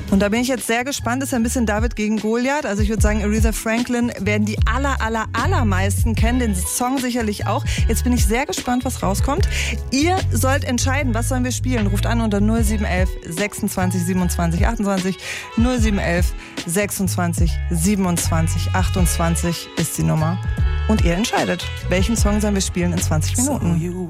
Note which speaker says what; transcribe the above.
Speaker 1: Und da bin ich jetzt sehr gespannt. Das ist ein bisschen David gegen Goliath. Also ich würde sagen, Aretha Franklin werden die allermeisten kennen. Den Song sicherlich auch. Jetzt bin ich sehr gespannt, was rauskommt. Ihr sollt entscheiden, was sollen wir spielen. Ruft an unter 0711 26 27 28. 0711 26 27 28 ist die Nummer. Und ihr entscheidet, welchen Song sollen wir spielen in 20 Minuten.